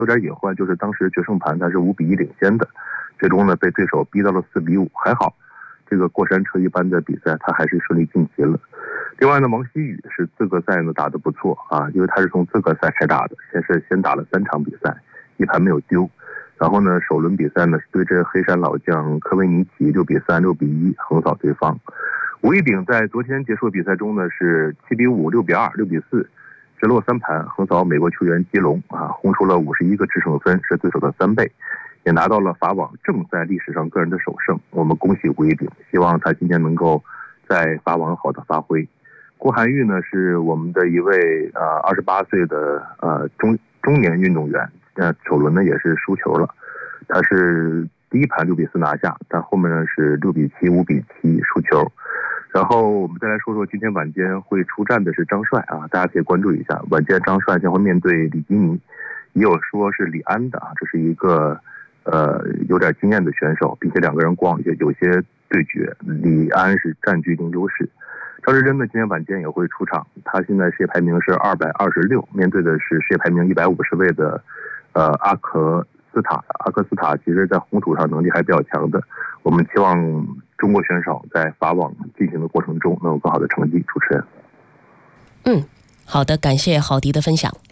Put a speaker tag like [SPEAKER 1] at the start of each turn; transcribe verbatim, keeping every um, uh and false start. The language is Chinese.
[SPEAKER 1] 有点隐患，就是当时决胜盘他是五比一领先的，最终呢被对手逼到了四比五，还好这个过山车一般的比赛他还是顺利晋级了。另外呢，王希宇是资格赛呢打得不错啊，因为他是从资格赛开打的，先是先打了三场比赛，一盘没有丢。然后呢，首轮比赛呢是对阵黑山老将科维尼奇六比三、六比一横扫对方。吴一丙在昨天结束比赛中呢是七比五、六比二、六比四，直落三盘横扫美国球员基隆啊，轰出了五十一个制胜分，是对手的三倍，也拿到了法网正赛历史上个人的首胜。我们恭喜吴一丙，希望他今天能够在法网好的发挥。郭涵玉呢是我们的一位呃二十八岁的呃中中年运动员，呃首轮呢也是输球了，他是第一盘六比四拿下，但后面呢是六比七、五比七输球。然后我们再来说说今天晚间会出战的是张帅啊，大家可以关注一下，晚间张帅将会面对李基尼，也有说是李安的啊，这是一个呃有点经验的选手，并且两个人过往也有些对决，李安是占据一定优势。张志臻呢今天晚间也会出场，他现在世界排名是二百二十六，面对的是世界排名一百五十位的呃阿克斯塔。阿克斯塔其实在红土上能力还比较强的，我们期望中国选手在法网进行的过程中能有更好的成绩。主持人，
[SPEAKER 2] 嗯，好的，感谢郝迪的分享。